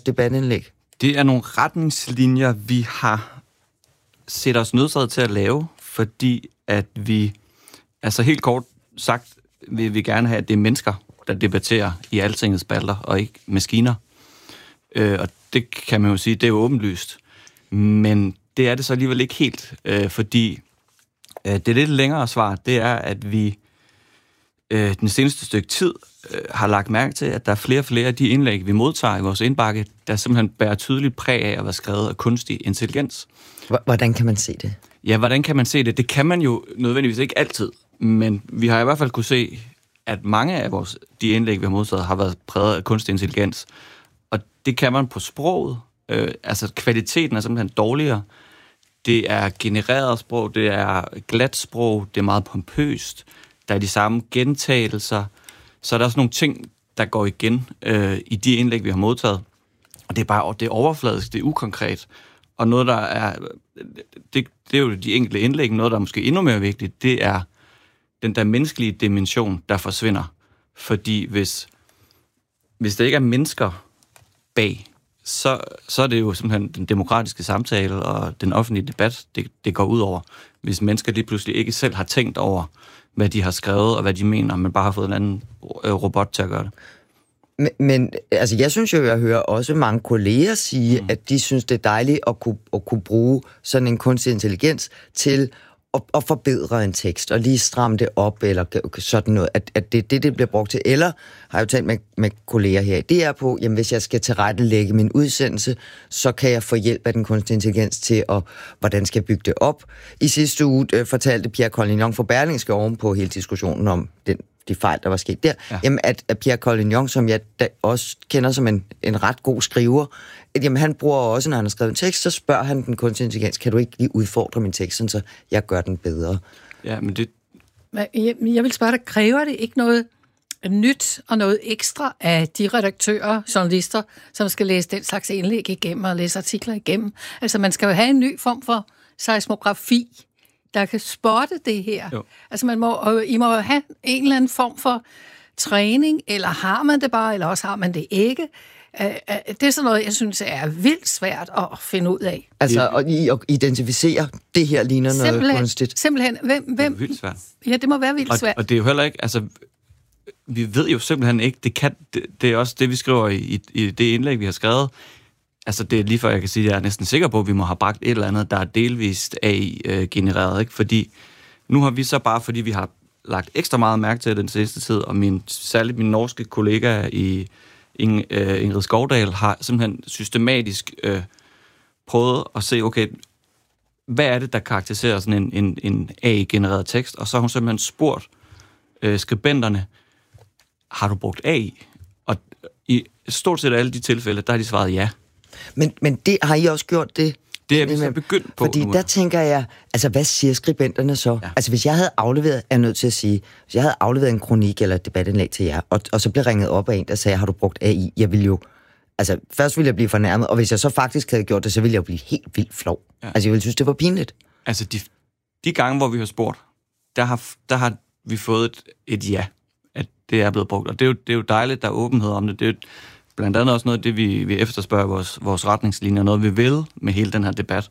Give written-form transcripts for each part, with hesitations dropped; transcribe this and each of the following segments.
debatindlæg? Det er nogle retningslinjer, vi har set os nødsaget til at lave, fordi at vi, altså helt kort sagt, vil vi gerne have, at det er mennesker, der debatterer i Altingets spalter, og ikke maskiner. Og det kan man jo sige, det er jo åbenlyst. Men det er det så alligevel ikke helt, fordi det lidt længere svar, det er, at vi den seneste stykke tid har lagt mærke til, at der er flere og flere af de indlæg, vi modtager i vores indbakke, der simpelthen bærer tydeligt præg af at være skrevet af kunstig intelligens. Hvordan kan man se det? Ja, hvordan kan man se det? Det kan man jo nødvendigvis ikke altid, men vi har i hvert fald kunne se, at mange af de indlæg, vi har modtaget, har været præget af kunstig intelligens. Og det kan man på sproget. Altså kvaliteten er simpelthen dårligere. Det er genereret sprog, det er glat sprog, det er meget pompøst. Der er de samme gentagelser. Så er der også nogle ting, der går igen i de indlæg, vi har modtaget. Og det er bare det er overfladisk, det er ukonkret. Og noget, der er... Det er jo de enkelte indlæg. Noget, der er måske endnu mere vigtigt, det er den der menneskelige dimension, der forsvinder. Fordi hvis der ikke er mennesker bag, så er det jo simpelthen den demokratiske samtale og den offentlige debat, det går ud over. Hvis mennesker lige pludselig ikke selv har tænkt over, hvad de har skrevet og hvad de mener, men bare har fået en anden robot til at gøre det. Men altså, jeg synes jo, jeg hører også mange kolleger sige, at de synes, det er dejligt at kunne bruge sådan en kunstig intelligens til at forbedre en tekst, og lige stramme det op, eller sådan noget, at det bliver brugt til. Eller, har jeg jo talt med kolleger her, det er på, jamen hvis jeg skal tilrettelægge min udsendelse, så kan jeg få hjælp af den kunstige intelligens til, hvordan skal jeg bygge det op. I sidste uge fortalte Pierre Collignon fra Berlingske oven på hele diskussionen om de fejl, der var sket der, jamen at Pierre Collignon, som jeg også kender som en ret god skriver, jamen han bruger også, når han har skrevet en tekst, så spørger han den kunstige intelligens, kan du ikke lige udfordre min tekst, så jeg gør den bedre? Ja, men det... Jeg vil spørge dig, kræver det ikke noget nyt og noget ekstra af de redaktører, journalister, som skal læse den slags indlæg igennem og læse artikler igennem? Altså man skal jo have en ny form for seismografi, der kan spotte det her. Jo. Altså I må have en eller anden form for træning, eller har man det bare, eller også har man det ikke. Det er sådan noget, jeg synes er vildt svært at finde ud af. Altså at identificere, det her ligner noget kunstigt. Simpelthen. Hvem? Det er vildt svært. Ja, det må være vildt svært. Og det er jo heller ikke, altså, vi ved jo simpelthen ikke, det er også det, vi skriver i det indlæg, vi har skrevet. Altså, det er lige før, jeg kan sige, at jeg er næsten sikker på, at vi må have bragt et eller andet, der er delvist AI-genereret, ikke? Fordi nu har vi så bare, fordi vi har lagt ekstra meget mærke til den sidste tid, og særligt min norske kollega Ingrid Skovdal har simpelthen systematisk prøvet at se, okay, hvad er det, der karakteriserer sådan en AI-genereret tekst? Og så har hun simpelthen spurgt skribenterne, har du brugt AI? Og i stort set alle de tilfælde, der har de svaret ja. Men det har I også gjort det? Det er vi så begyndt på. Fordi nu. Der tænker jeg, altså hvad siger skribenterne så? Ja. Altså hvis jeg havde afleveret, er nødt til at sige, hvis jeg havde afleveret en kronik eller et debatindlæg til jer, og så blev ringet op af en, der sagde, har du brugt AI? Jeg ville jo, altså først ville jeg blive fornærmet, og hvis jeg så faktisk havde gjort det, så ville jeg jo blive helt vildt flov. Ja. Altså jeg ville synes, det var pinligt. Altså de gange, hvor vi har spurgt, der har vi fået et ja, at det er blevet brugt. Og det er jo dejligt, der er åbenhed om det. Det er jo blandt andet også noget af det, vi efterspørger vores retningslinjer, noget vi vil med hele den her debat.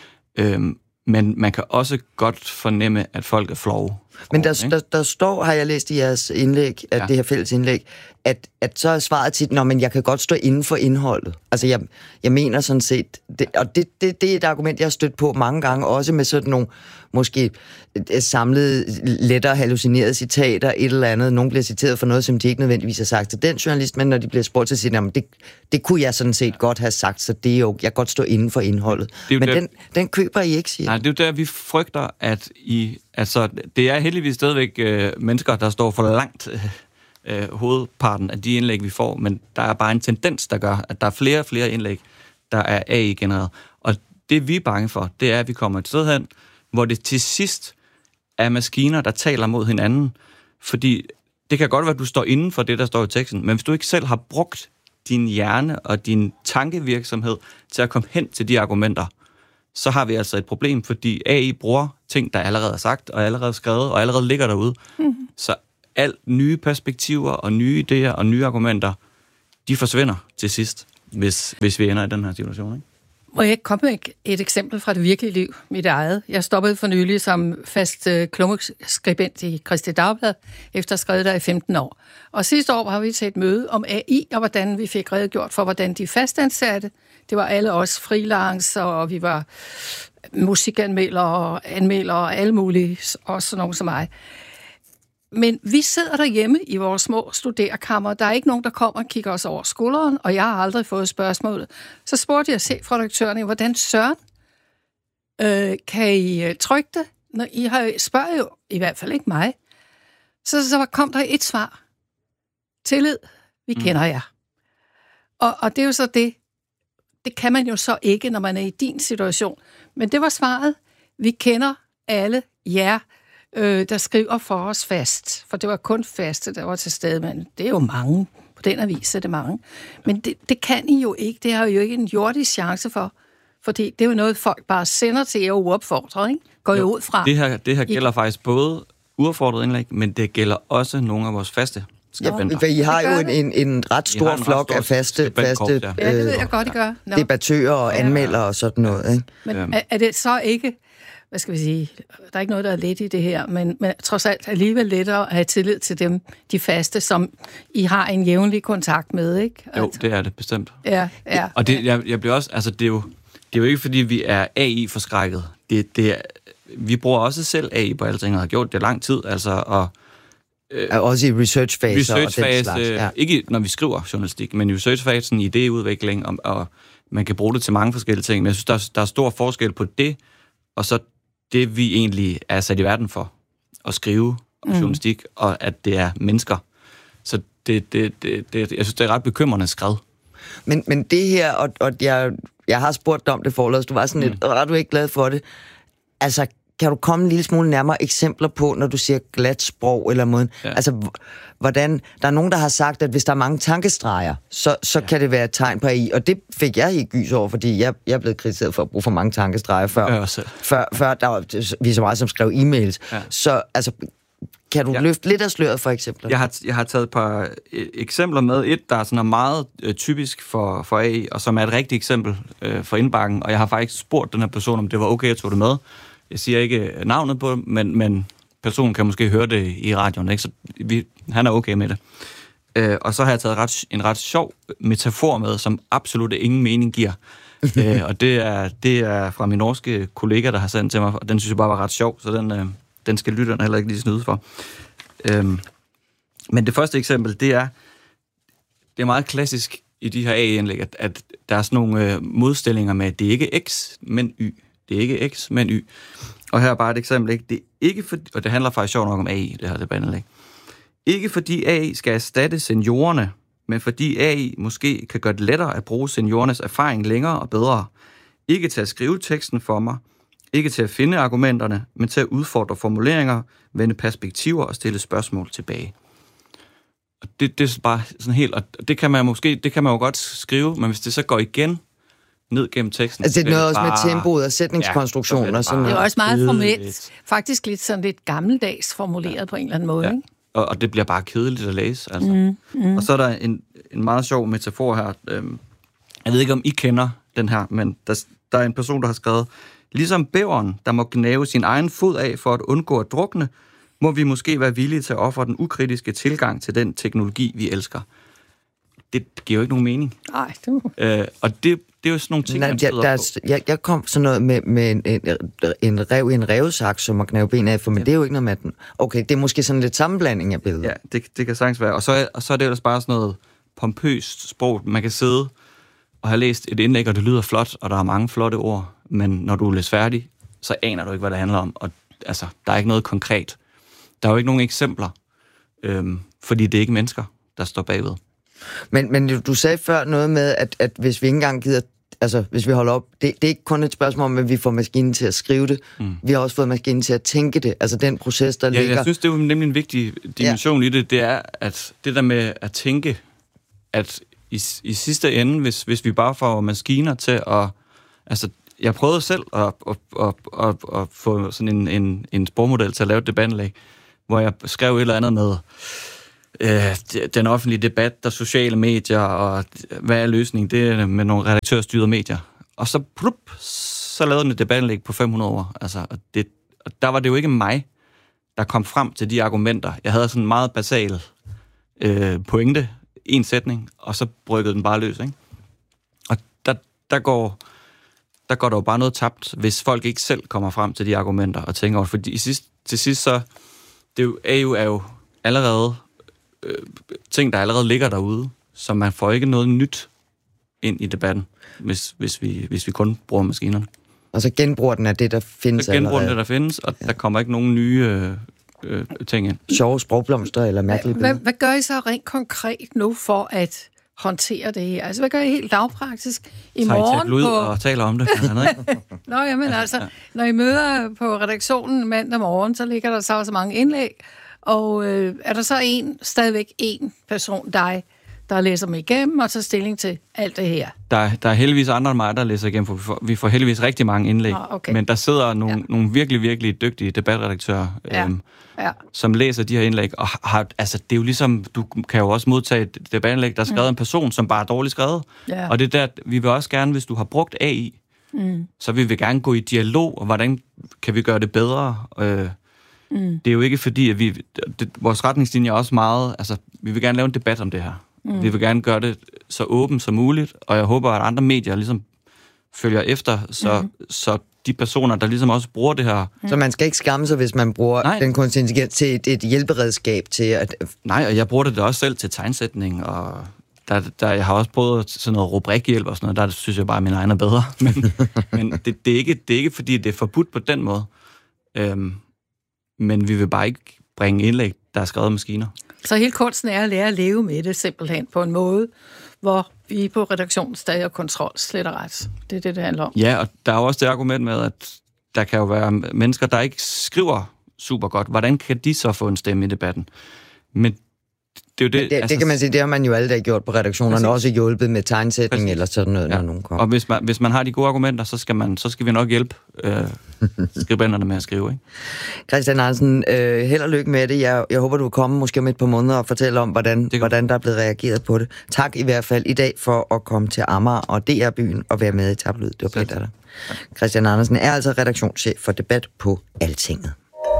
Men man kan også godt fornemme, at folk er flove. Men der står, har jeg læst i jeres indlæg, at det her fælles indlæg, at så er svaret tit, men jeg kan godt stå inden for indholdet. Altså jeg mener sådan set, og det er et argument, jeg har stødt på mange gange, også med sådan nogle måske samlede, lettere hallucinerede citater, et eller andet. Nogle bliver citeret for noget, som de ikke nødvendigvis har sagt til den journalist, men når de bliver spurgt, så siger de, det kunne jeg sådan set godt have sagt, så det er jo, jeg kan godt stå inden for indholdet. Men den køber I ikke, siger. Nej, det er jo der, vi frygter, at det er heldigvis stadigvæk mennesker, der står for langt hovedparten af de indlæg, vi får, men der er bare en tendens, der gør, at der er flere og flere indlæg, der er AI-genereret. Og det, vi er bange for, det er, at vi kommer et sted hen, hvor det til sidst er maskiner, der taler mod hinanden. Fordi det kan godt være, at du står inden for det, der står i teksten, men hvis du ikke selv har brugt din hjerne og din tankevirksomhed til at komme hen til de argumenter, så har vi altså et problem, fordi AI bruger ting, der allerede er sagt, og allerede skrevet, og allerede ligger derude. Mm-hmm. Så alt nye perspektiver, og nye idéer, og nye argumenter, de forsvinder til sidst. hvis vi ender i den her situation, ikke? Må jeg ikke komme med et eksempel fra det virkelige liv, mit eget? Jeg stoppede for nylig som fast klummeskribent i Kristi Dagblad, efter at have skrevet der i 15 år. Og sidste år var vi til et møde om AI, og hvordan vi fik redegjort for, hvordan de fastansatte, det var alle os freelance, og vi var musikanmeldere, anmeldere og alle mulige, også sådan nogen som mig. Men vi sidder derhjemme i vores små studerekammer. Der er ikke nogen, der kommer og kigger os over skulderen, og jeg har aldrig fået spørgsmålet. Så spurgte jeg chefredaktørerne, hvordan søren kan I trykke det? Når I spørger jo i hvert fald ikke mig. Så kom der et svar. Tillid, vi kender jer. Og det er jo så det. Det kan man jo så ikke, når man er i din situation. Men det var svaret. Vi kender alle jer, der skriver for os fast. For det var kun faste, der var til stede, men det er jo mange. På den avis er det mange. Men det kan I jo ikke. Det har jo ikke en jordisk chance for. Fordi det er jo noget, folk bare sender til jer uopfordret, ikke? Går jo ud fra. Det her gælder faktisk både uopfordret indlæg, men det gælder også nogle af vores faste skribenter. Ja, I har jo en ret stor flok af faste ja, det ved jeg godt, I gør. Debattører og anmeldere og sådan noget, ikke? Men er det så ikke... Hvad skal vi sige? Der er ikke noget, der er let i det her, men trods alt alligevel lettere at have tillid til dem, de faste, som I har en jævnlig kontakt med, ikke? Jo, det er det bestemt. Ja. Og jeg bliver også, altså det er jo ikke, fordi vi er AI-forskrækket. Vi bruger også selv AI på alting, og har gjort det lang tid, altså, og også i researchfaser og den slags. Ja. Ikke når vi skriver journalistik, men i researchfasen, idéudvikling, og man kan bruge det til mange forskellige ting. Men jeg synes, der er stor forskel på det, og så det, vi egentlig er sat i verden for, at skrive om journalistik, og at det er mennesker. Så jeg synes, det er ret bekymrende skred. Men det her, og jeg har spurgt dig om det forlads, du var sådan lidt, er du ikke glad for det? Altså, kan du komme en lille smule nærmere eksempler på, når du siger glat sprog eller måden? Ja. Altså, hvordan... Der er nogen, der har sagt, at hvis der er mange tankestreger, så kan det være et tegn på AI. Og det fik jeg helt gys over, fordi jeg er blevet kritiseret for at bruge for mange tankestreger før der var vi så meget som skrev e-mails. Ja. Så altså, kan du løfte lidt af sløret, for eksempel? Jeg har taget et par eksempler med. Et, der er sådan meget typisk for AI, og som er et rigtigt eksempel for indbakken. Og jeg har faktisk spurgt den her person, om det var okay, at tog det med. Jeg siger ikke navnet på det, men personen kan måske høre det i radioen, ikke? Så han er okay med det. Og så har jeg taget en ret sjov metafor med, som absolut ingen mening giver. Og det er fra min norske kollega, der har sendt til mig, og den synes jeg bare var ret sjov, så den skal lytterne heller ikke lige snyde for. Men det første eksempel, det er meget klassisk i de her AI-indlæg, at der er sådan nogle modstillinger med, at det er ikke X, men Y. Det er ikke X, men Y. Og her er bare et eksempel, ikke? Det er ikke for, og det handler faktisk sjovt nok om AI, det her debatindlæg. Ikke fordi AI skal erstatte seniorerne, men fordi AI måske kan gøre det lettere at bruge seniorernes erfaring længere og bedre. Ikke til at skrive teksten for mig, ikke til at finde argumenterne, men til at udfordre formuleringer, vende perspektiver og stille spørgsmål tilbage. Og det er bare sådan helt, og det kan man jo godt skrive, men hvis det så går igen ned gennem teksten. Altså det er noget også med tempoet og sætningskonstruktioner. Ja, det er også meget formelt. Faktisk lidt gammeldags formuleret på en eller anden måde. Ja. Ikke? Og det bliver bare kedeligt at læse. Altså. Og så er der en meget sjov metafor her. Jeg ved ikke, om I kender den her, men der er en person, der har skrevet, ligesom bæveren, der må gnave sin egen fod af for at undgå at drukne, må vi måske være villige til at ofre den ukritiske tilgang til den teknologi, vi elsker. Det giver jo ikke nogen mening. Nej, det og det er jo sådan nogle ting, jeg kom sådan noget med en rev i en revsaks, som at gnave ben af, for men det er jo ikke noget med den. Okay, det er måske sådan lidt sammenblanding af billeder. Ja, det kan sagtens være. Og så er det ellers bare sådan noget pompøst sprog. Man kan sidde og have læst et indlæg, og det lyder flot, og der er mange flotte ord, men når du er læst færdig, så aner du ikke, hvad det handler om. Og altså, der er ikke noget konkret. Der er jo ikke nogen eksempler, fordi det er ikke mennesker, der står bagved. Men du sagde før noget med, at hvis vi ikke engang gider, altså hvis vi holder op, det er ikke kun et spørgsmål om, at vi får maskinen til at skrive det, vi har også fået maskinen til at tænke det, altså den proces, der ligger. Jeg synes, det er jo nemlig en vigtig dimension i det, det er, at det der med at tænke, at i sidste ende, hvis vi bare får maskiner til at, altså jeg prøvede selv at få sådan en sprogmodel til at lave et debatindlæg, hvor jeg skrev et eller andet med, den offentlige debat, der sociale medier, og hvad er løsningen? Det er med nogle redaktørstyrede medier. Og så lavede den et debatindlæg på 500 år. Altså, og der var det jo ikke mig, der kom frem til de argumenter. Jeg havde sådan en meget basal pointe, en sætning, og så bryggede den bare løs, ikke? Og der går der jo bare noget tabt, hvis folk ikke selv kommer frem til de argumenter og tænker over. Fordi til sidst så, det er jo allerede ting, der allerede ligger derude, så man får ikke noget nyt ind i debatten, hvis vi kun bruger maskinerne. Og så genbruger den af det, der findes allerede. Så genbruger den det, der findes, og der kommer ikke nogen nye ting ind. Sjove sprogblomster eller mærkelige billeder. Hvad gør I så rent konkret nu for at håndtere det her? Altså, hvad gør I helt lavpraktisk i morgen? Tager I ud og taler om det? Nå, jamen altså, når I møder på redaktionen mandag morgen, så ligger der så mange indlæg, og er der så stadigvæk en person, der læser mig igennem og tager stilling til alt det her? Der er heldigvis andre end mig, der læser igennem, for vi får heldigvis rigtig mange indlæg. Okay. Men der sidder nogle virkelig, virkelig dygtige debatredaktører, som læser de her indlæg. Og altså, det er jo ligesom, du kan jo også modtage et debatindlæg, der er skrevet en person, som bare er dårligt skrevet. Ja. Og det der, vi vil også gerne, hvis du har brugt AI, så vil vi gerne gå i dialog, og hvordan kan vi gøre det bedre? Det er jo ikke fordi, at vores retningslinje er også meget, altså, vi vil gerne lave en debat om det her. Vi vil gerne gøre det så åbent som muligt, og jeg håber, at andre medier ligesom følger efter, så de personer, der ligesom også bruger det her... Så man skal ikke skamme sig, hvis man bruger den kunstig intelligens til et hjælperedskab til at... Nej, og jeg bruger det også selv til tegnsætning, og jeg har også prøvet sådan noget rubrikhjælp og sådan noget, der synes jeg bare, at min egen er bedre. Men det er ikke, fordi det er forbudt på den måde. Men vi vil bare ikke bringe indlæg, der er skrevet af maskiner. Så hele kunsten er at lære at leve med det simpelthen på en måde, hvor vi på redaktionen stadig har kontrol slet og ret. Det er det handler om. Ja, og der er også det argument med, at der kan jo være mennesker, der ikke skriver super godt. Hvordan kan de så få en stemme i debatten? Men det er jo det... Det kan man sige, det har man jo alle gjort på redaktionerne, også hjulpet med tegnsætning eller sådan noget, når nogen kommer. Og hvis man har de gode argumenter, så skal vi nok hjælpe skribenterne med at skrive, ikke? Christian Andersen, held og lykke med det. Jeg håber, du vil komme måske om et par måneder og fortælle om, hvordan der er blevet reageret på det. Tak i hvert fald i dag for at komme til Amager og DR-byen og være med i Tabloid. Det var pænt af dig. Christian Andersen er altså redaktionschef for debat på Altinget.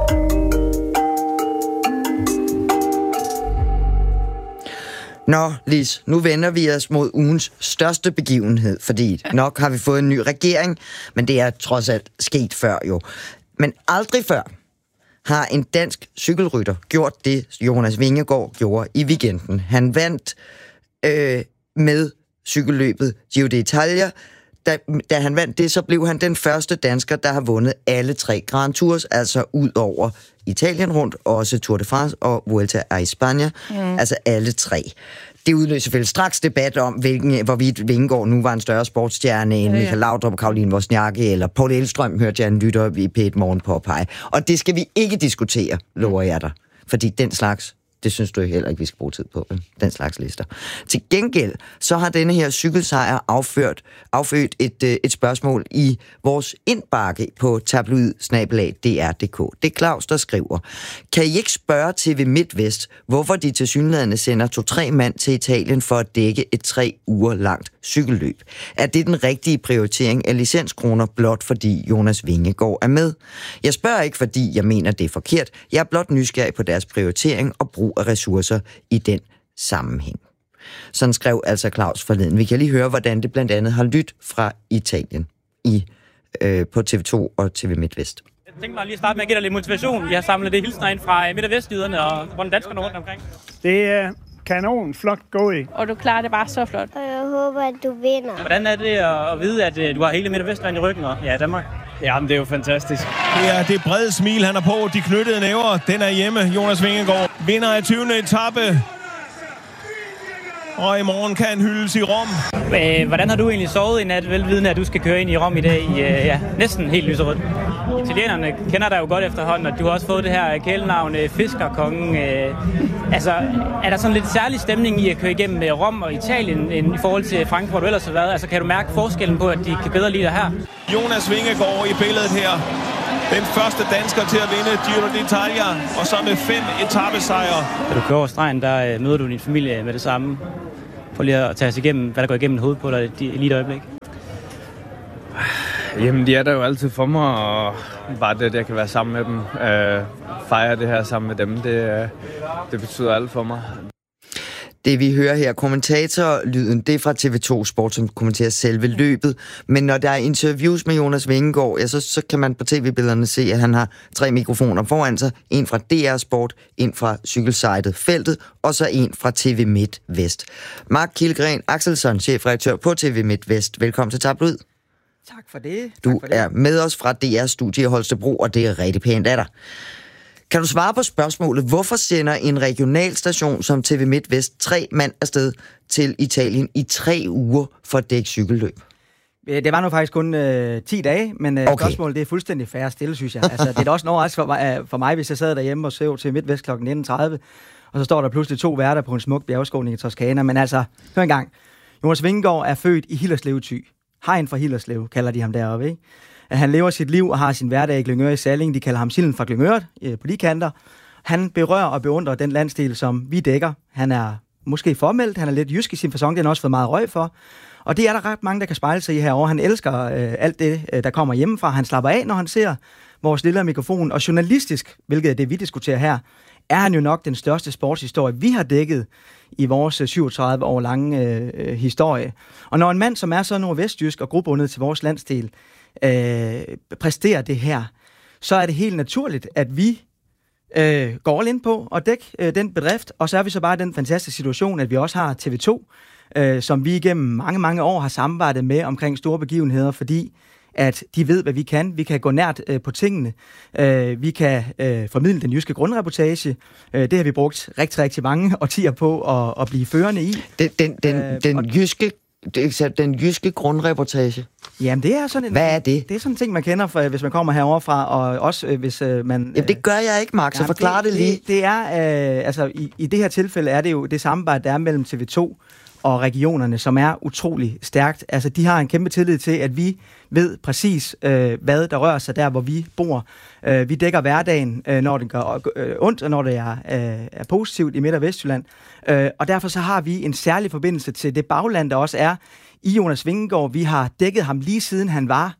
Nå, Lis, nu vender vi os mod ugens største begivenhed, fordi nok har vi fået en ny regering, men det er trods alt sket før jo. Men aldrig før har en dansk cykelrytter gjort det, Jonas Vingegaard gjorde i weekenden. Han vandt med cykelløbet Giro d'Italia. Da han vandt det, så blev han den første dansker, der har vundet alle 3 Grand Tours, altså ud over Italien rundt, også Tour de France og Vuelta a España, altså alle 3. Det udløser selvfølgelig straks debat om, hvorvidt Vingegaard nu var en større sportsstjerne end Michael Laudrup og Caroline Wozniacki, eller Paul Elvstrøm, hørte jeg en lytter i P1 Morgen påpege. Og det skal vi ikke diskutere, lover jeg dig. Fordi den slags, det synes du heller ikke, vi skal bruge tid på, den slags lister. Til gengæld, så har denne her cykelsejr affødt et spørgsmål i vores indbakke på tabloid@dr.dk. Det er Claus, der skriver: Kan I ikke spørge TV MidtVest, hvorfor de tilsyneladende sender 2-3 mand til Italien for at dække et 3 uger langt cykelløb? Er det den rigtige prioritering af licenskroner, blot fordi Jonas Vingegaard er med? Jeg spørger ikke, fordi jeg mener, det er forkert. Jeg er blot nysgerrig på deres prioritering og brug af ressourcer i den sammenhæng. Sådan skrev altså Claus forleden. Vi kan lige høre, hvordan det blandt andet har lyttet fra Italien på TV2 og TV MidtVest. Jeg tænkte mig lige at starte med at give dig lidt motivation. Jeg har samlet det hilsner ind fra Midt- og Vestjyderne og hvordan danskerne rundt omkring. Det er kanon, flot gået. Og du klarer det bare så flot. Og jeg håber, at du vinder. Hvordan er det at vide, at du har hele Midt- og Vestjylland i ryggen og Danmark? Jamen, det er jo fantastisk. Det brede smil, han er på. De knyttede næver, den er hjemme. Jonas Vingegaard vinder af 20. etape. Og i morgen kan han hyldes i Rom. Hvordan har du egentlig sovet i nat, velvidende, at du skal køre ind i Rom i dag i næsten helt lyserødt? Italienerne kender dig jo godt efterhånden, og du har også fået det her kælenavn Fiskerkongen. Altså, er der sådan lidt særlig stemning i at køre igennem Rom og Italien i forhold til Frankrig, hvor du ellers har været? Altså, kan du mærke forskellen på, at de kan bedre lide dig her? Jonas Vingegaard i billedet her. Den første dansker til at vinde Giro d'Italia, og så med 5 etapesejre. Da du kører over stregen, der møder du din familie med det samme. Prøv lige at tage os igennem, hvad der går igennem hovedet på dig lige et øjeblik. Jamen, de er der jo altid for mig, og bare det, at jeg kan være sammen med dem, fejre det her sammen med dem, det betyder alt for mig. Det vi hører her, kommentatorlyden, det er fra TV2 Sport, som kommenterer selve løbet. Men når der er interviews med Jonas Vingegaard, ja, så kan man på tv-billederne se, at han har 3 mikrofoner foran sig. En fra DR Sport, en fra cykelsitet Feltet, og så en fra TV Midt Vest. Mark Kielgren Axelsson, chefredaktør på TV Midt Vest. Velkommen til Tabloid. Tak for det. Du er med os fra DR Studie i Holstebro, og det er rigtig pænt af dig. Kan du svare på spørgsmålet, hvorfor sender en regionalstation som TV Midt Vest 3 mand afsted til Italien i 3 uger for at dække cykelløb? Det var nu faktisk kun 10 dage, men spørgsmålet det er fuldstændig fair stille, synes jeg. Altså, det er da også en overraskelse for mig, hvis jeg sad derhjemme og så til Midt Vest kl. 19.30, og så står der pludselig 2 værter på en smuk bjergskåning i Toskana. Men altså, hør engang. Jonas Vingegaard er født i Hillerslev Thy. Hegn fra Hillerslev, kalder de ham deroppe, ikke? Han lever sit liv og har sin hverdag i Glyngøre i Salling. De kalder ham Silden fra Glyngøre på de kanter. Han berører og beundrer den landsdel, som vi dækker. Han er måske formelt, han er lidt jysk i sin facon, den har også fået meget røg for. Og det er der ret mange, der kan spejle sig i herovre. Han elsker alt det, der kommer hjemmefra. Han slapper af, når han ser vores lille mikrofon. Og journalistisk, hvilket er det, vi diskuterer her, er han jo nok den største sportshistorie, vi har dækket i vores 37 år lange historie. Og når en mand, som er så nordvestjysk og grobundet til vores landsdel, præsterer det her, så er det helt naturligt, at vi går all in på at dække den bedrift, og så er vi så bare i den fantastiske situation, at vi også har TV2, som vi igennem mange, mange år har samarbejdet med omkring store begivenheder, fordi at de ved, hvad vi kan. Vi kan gå nært på tingene. Vi kan formidle den jyske grundreportage. Det har vi brugt rigtig, rigtig mange årtier på at blive førende i. Den jyske grundreportage? Jamen, det er sådan en... Hvad er det? Det er sådan en ting, man kender, hvis man kommer heroverfra, og også hvis man... Jamen, det gør jeg ikke, Mark, så forklar det lige. Det er, altså, i det her tilfælde er det jo det samarbejde, der er mellem TV2 og regionerne, som er utrolig stærkt. Altså, de har en kæmpe tillid til, at vi ved præcis, hvad der rører sig der, hvor vi bor. Vi dækker hverdagen, når det gør ondt, og når det er positivt i Midt- og Vestjylland. Og derfor så har vi en særlig forbindelse til det bagland, der også er i Jonas Vingegaard. Vi har dækket ham lige siden han var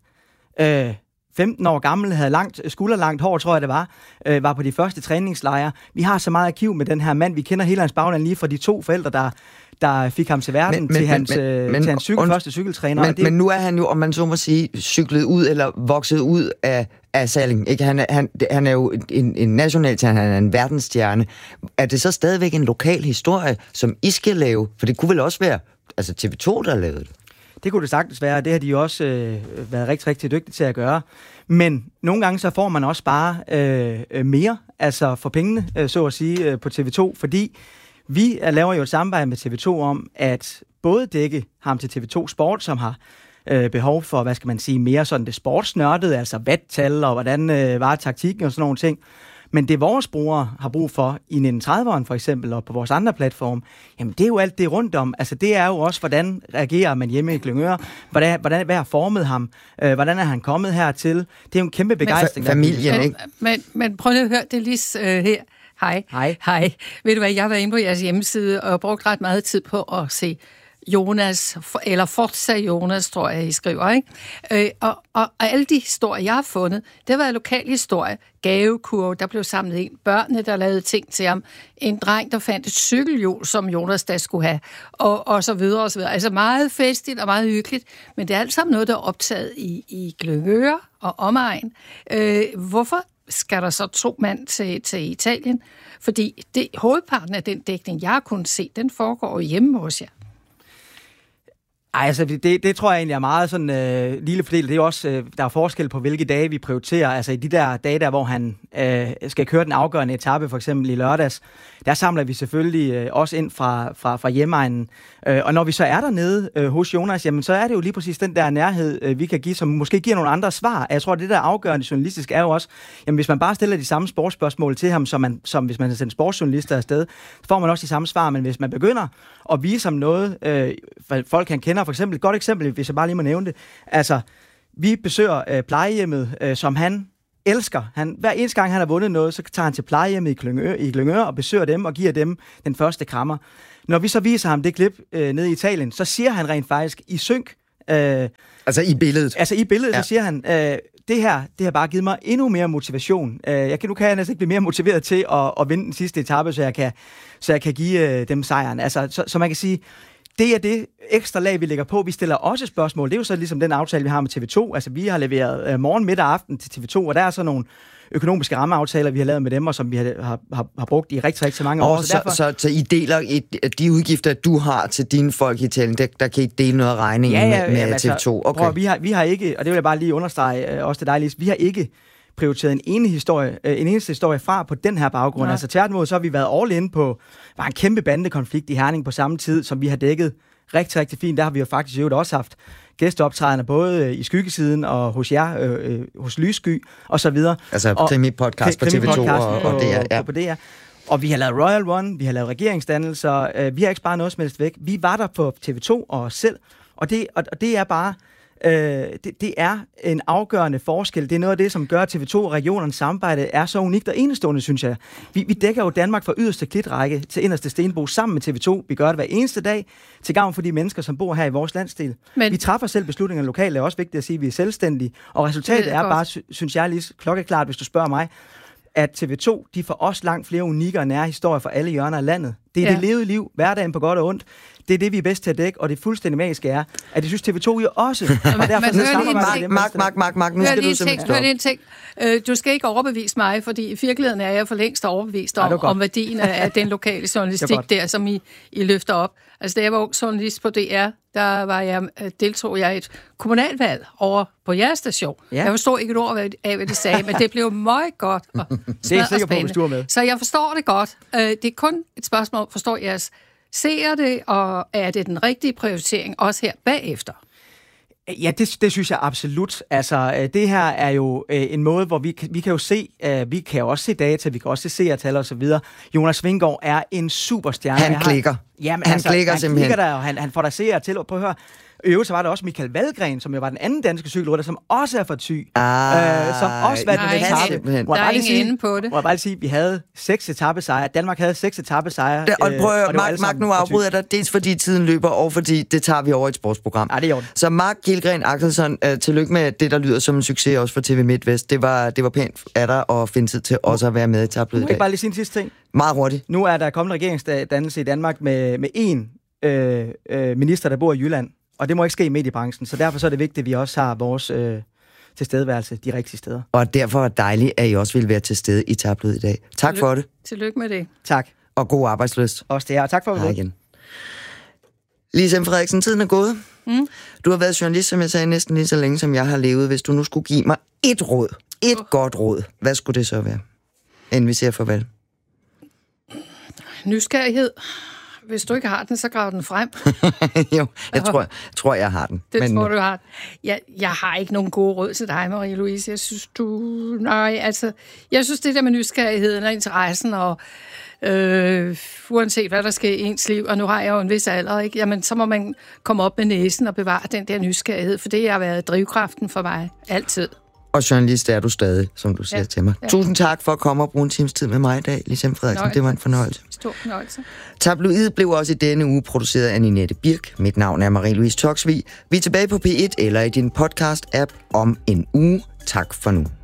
15 år gammel, havde skulderlangt hår, tror jeg det var på de første træningslejre. Vi har så meget arkiv med den her mand. Vi kender hele hans bagland lige fra de 2 forældre, der fik ham til verden til hans første cykeltræner. Men nu er han jo, om man så må sige, cyklet ud eller vokset ud af Salling. Ikke? Han er jo en national, han er en verdensstjerne. Er det så stadigvæk en lokal historie, som I skal lave? For det kunne vel også være altså TV2, der lavede det? Det kunne det sagtens være, det har de også været rigtig, rigtig dygtige til at gøre. Men nogle gange så får man også bare mere, altså for pengene, så at sige, på TV2, fordi vi laver jo et samarbejde med TV2 om at både dække ham til TV2 Sport, som har behov for, hvad skal man sige, mere sådan det sportsnørdede, altså vattal og hvordan var taktikken og sådan nogle ting. Men det vores brugere har brug for i 1930'erne for eksempel, og på vores andre platform, jamen det er jo alt det rundt om. Altså det er jo også, hvordan reagerer man hjemme i Glyngøre? Hvad har formet ham? Hvordan er han kommet hertil? Det er jo en kæmpe begejstring. Familien, ikke? Men prøv lige at høre, det er lige her. Hej. Ved du hvad, jeg var inde på jeres hjemmeside og brugt ret meget tid på at se Jonas, eller Forza Jonas, tror jeg, I skriver, ikke? Og alle de historier, jeg har fundet, det var lokal historie, gavekurve, der blev samlet ind, børnene, der lavede ting til ham, en dreng, der fandt et cykelhjul, som Jonas da skulle have, og så videre, og så videre. Altså meget festligt og meget hyggeligt, men det er alt sammen noget, der er optaget i Glyngøre og omegn. Hvorfor skal der så 2 mand til Italien? Fordi hovedparten af den dækning, jeg har kunnet se, den foregår hjemme hos jer. Ej, altså det tror jeg egentlig er meget sådan lille fordel. Det er også, der er forskel på, hvilke dage vi prioriterer. Altså i de der dage, der hvor han skal køre den afgørende etape, for eksempel i lørdags, der samler vi selvfølgelig også ind fra hjemegnen. Og når vi så er dernede hos Jonas, jamen så er det jo lige præcis den der nærhed, vi kan give, som måske giver nogle andre svar. Jeg tror, det der afgørende journalistisk er jo også, jamen hvis man bare stiller de samme sportsspørgsmål til ham, som hvis man har sendt sportsjournalister afsted, så får man også de samme svar. Men hvis man begynder at vise ham noget, folk han kender, for eksempel, et godt eksempel, hvis jeg bare lige må nævne det, altså vi besøger plejehjemmet, som han elsker. Hver eneste gang, han har vundet noget, så tager han til plejehjemmet i Glyngøre og besøger dem og giver dem den første krammer. Når vi så viser ham det klip nede i Italien, så siger han rent faktisk i synk. Altså i billedet? Altså i billedet, så siger han, det har bare givet mig endnu mere motivation. Nu kan jeg næsten ikke blive mere motiveret til at vinde den sidste etape, så jeg kan give dem sejren. Altså, så man kan sige, det er det ekstra lag, vi lægger på. Vi stiller også spørgsmål. Det er jo så ligesom den aftale, vi har med TV2. Altså, vi har leveret morgen, middag og aften til TV2, og der er så nogle økonomiske rammeaftaler, vi har lavet med dem, og som vi har brugt i rigtig, rigtig mange år. Så I deler de udgifter, du har til dine folk i Italien, der kan I dele noget af regningen med TV2? Okay. Prøv, vi har ikke, og det vil jeg bare lige understrege, også det dejlige, vi har ikke prioriteret en eneste historie fra på den her baggrund. Ja. Altså tværtimod, så har vi været all in på en kæmpe bandekonflikt i Herning på samme tid, som vi har dækket rigtig, rigtig fint. Der har vi jo faktisk også haft gæsteoptrædende både i Skyggesiden og hos jer, hos Lyssky og så videre. Altså krimi-podcast på TV2 og DR. Ja. På DR. Og vi har lavet Royal Run, vi har lavet regeringsdannelser, vi har ikke sparet noget som helst væk. Vi var der på TV2 og os selv, og det er bare det er en afgørende forskel. Det er noget af det, som gør, at TV2 og regionernes samarbejde er så unikt og enestående, synes jeg. Vi dækker jo Danmark fra yderste klitrække til inderste stenbo sammen med TV2. Vi gør det hver eneste dag til gavn for de mennesker, som bor her i vores landsdel. Men vi træffer selv beslutninger lokalt. Det er også vigtigt at sige, at vi er selvstændige. Og resultatet er bare, synes jeg, lige klokkeklart, hvis du spørger mig, at TV2, de får også langt flere unikke og nære historier fra alle hjørner af landet. Det er det levede liv, hverdagen på godt og ondt. Det er det, vi er bedst til at dække, og det fuldstændig magiske er, at jeg synes, TV2 jo også. Mark, nu skal du simpelthen stoppe. Du skal ikke overbevise mig, fordi i virkeligheden er jeg for længst overbevist om værdien af den lokale journalistik der, som I løfter op. Altså, da jeg var journalist på DR, deltog jeg i et kommunalvalg over på jeres station. Ja. Jeg forstod ikke et ord af, hvad de sagde, men det blev meget godt og spændende. Så jeg forstår det godt. Det er kun et spørgsmål, forstår jeres ser det, og er det den rigtige prioritering også her bagefter? Ja, det synes jeg absolut. Altså, det her er jo en måde, hvor vi kan jo se, vi kan jo også se data, vi kan også se seertal og så videre. Jonas Vingegaard er en superstjerne. Han klikker. Jamen, han klikker simpelthen. Han klikker der, og han får der seere til. Prøv at høre. I øvrigt så var der også Michael Valgren, som jo var den anden danske cykelrytter, som også er for Thy. Som også var den etape. Der er ingen ende på det. Må jeg bare sige, vi havde 6 etapesejre. Danmark havde 6 etapesejre. Og prøv at Mark, nu afbryder dig. Dels fordi tiden løber, og fordi det tager vi over et sportsprogram. Ja, det er jo. Så Mark Kildgren Axelsson, tillykke med det, der lyder som en succes også for TV MidtVest. Det var pænt af dig at finde tid til også at være med i tablet i dag. Jeg kan bare lige sige en sidste ting. Meget hurtigt. Nu er der kommet regeringsdannelse i Danmark med én minister, der bor i Jylland. Og det må ikke ske i mediebranchen, så derfor så er det vigtigt, at vi også har vores tilstedeværelse de rigtige steder. Og derfor er det dejligt, at I også vil være til stede i tablet i dag. Tak for det. Tillykke med det. Tak. Og god arbejdslyst. Også det her, og tak for det. Igen. Lise M. Frederiksen, tiden er gået. Du har været journalist, som jeg sagde, næsten lige så længe, som jeg har levet. Hvis du nu skulle give mig et råd, godt råd, hvad skulle det så være? Inden vi siger farvel. Nysgerrighed. Hvis du ikke har den, så grav den frem. Jo, jeg tror, jeg har den. Det tror du har. Jeg har ikke nogen gode råd til dig, Marie-Louise. Jeg synes, jeg synes det der med nysgerrigheden og interessen, og uanset hvad der sker i ens liv, og nu har jeg jo en vis alder, ikke? Jamen, så må man komme op med næsen og bevare den der nysgerrighed, for det har været drivkraften for mig altid. Og journalist er du stadig, som du siger til mig. Ja. Tusind tak for at komme og bruge en times tid med mig i dag, Lise M. Frederiksen. Det var en fornøjelse. Stor fornøjelse. Tabloid blev også i denne uge produceret af Ninette Birk. Mit navn er Marie-Louise Toksvig. Vi er tilbage på P1 eller i din podcast-app om en uge. Tak for nu.